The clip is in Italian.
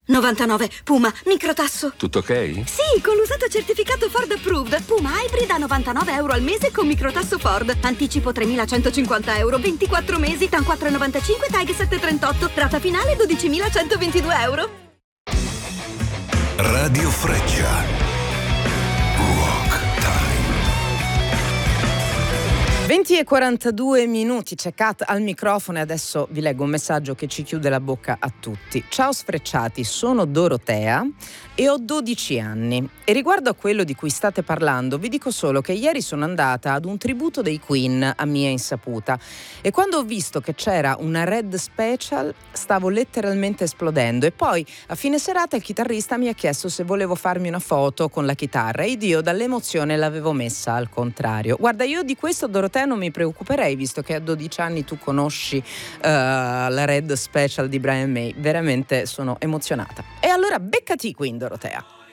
99. Puma, microtasso. Tutto ok? Sì, con l'usato certificato Ford Approved. Puma Hybrid a €99 al mese con microtasso Ford. Anticipo €3.150, 24 mesi, TAN 4,95, TAG 738. Rata finale €12.122. Radio Freccia. Rock Time. 20:42, c'è Kat al microfono e adesso vi leggo un messaggio che ci chiude la bocca a tutti. Ciao sfrecciati, sono Dorotea e ho 12 anni e riguardo a quello di cui state parlando vi dico solo che ieri sono andata ad un tributo dei Queen a mia insaputa e quando ho visto che c'era una Red Special stavo letteralmente esplodendo e poi a fine serata il chitarrista mi ha chiesto se volevo farmi una foto con la chitarra ed io dall'emozione l'avevo messa al contrario. Guarda, io di questo Dorotea non mi preoccuperei visto che a 12 anni tu conosci la Red Special di Brian May. Veramente sono emozionata. E allora beccati qui, Dorotea.